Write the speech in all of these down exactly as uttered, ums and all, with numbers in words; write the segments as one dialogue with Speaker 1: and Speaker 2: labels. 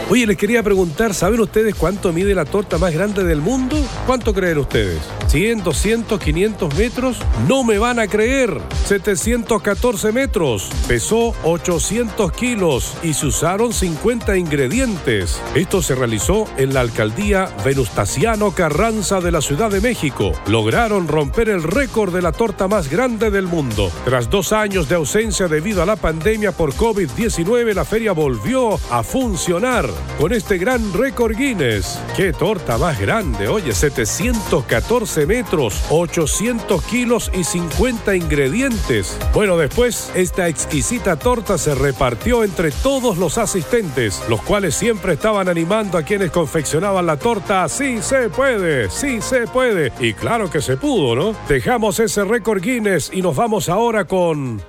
Speaker 1: Oye, les quería preguntar, ¿saben ustedes cuánto mide la torta más grande del mundo? ¿Cuánto creen ustedes? ¿cien, doscientos, quinientos metros? No me van a creer. setecientos catorce metros. Pesó ochocientos kilos y se usaron cincuenta ingredientes. Esto se realizó en la alcaldía Venustiano Carranza de la Ciudad de México. Lograron romper el récord de la torta más grande del mundo. Tras dos años de ausencia debido a la pandemia por COVID diecinueve, la feria volvió a funcionar con este gran récord Guinness. ¡Qué torta más grande! Oye, setecientos catorce metros, ochocientos kilos y cincuenta ingredientes. Bueno, después, esta exquisita torta se repartió entre todos los asistentes, los cuales siempre estaban animando a quienes confeccionaban la torta. ¡Sí se puede! ¡Sí se puede! Y claro que se pudo, ¿no? Dejamos ese récord Guinness y nos vamos ahora con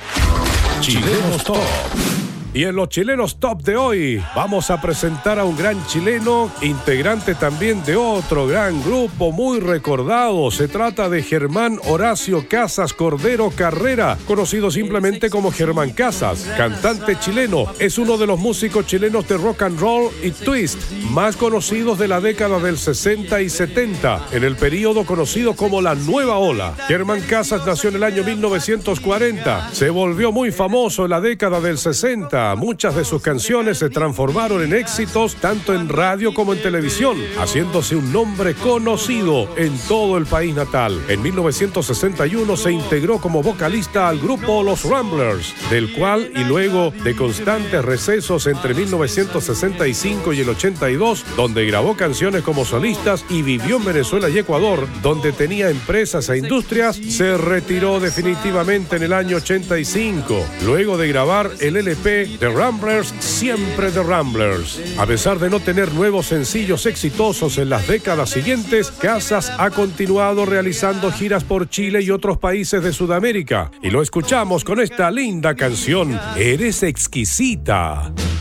Speaker 1: Chilenos Top. Y en los chilenos top de hoy vamos a presentar a un gran chileno, integrante también de otro gran grupo muy recordado. Se trata de Germán Horacio Casas Cordero Carrera, conocido simplemente como Germán Casas, cantante chileno. Es uno de los músicos chilenos de rock and roll y twist más conocidos de la década del sesenta y setenta, en el periodo conocido como la Nueva Ola. Germán Casas nació en el año mil novecientos cuarenta. Se volvió muy famoso en la década del sesenta. Muchas de sus canciones se transformaron en éxitos tanto en radio como en televisión, haciéndose un nombre conocido en todo el país natal. En mil novecientos sesenta y uno se integró como vocalista al grupo Los Ramblers, del cual, y luego de constantes recesos entre mil novecientos sesenta y cinco y el ochenta y dos, donde grabó canciones como solistas y vivió en Venezuela y Ecuador, donde tenía empresas e industrias, se retiró definitivamente en el año ochenta y cinco, luego de grabar el L P The Ramblers, siempre The Ramblers. A pesar de no tener nuevos sencillos exitosos en las décadas siguientes, Casas ha continuado realizando giras por Chile y otros países de Sudamérica. Y lo escuchamos con esta linda canción, Eres Exquisita.